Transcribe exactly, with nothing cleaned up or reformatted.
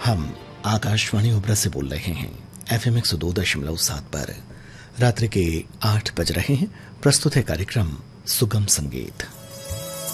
हम आकाशवाणी ओबरा से बोल रहे हैं। एफएम एक सौ दो दशमलव सात पर रात्रि के आठ बज रहे हैं। प्रस्तुत है कार्यक्रम सुगम संगीत।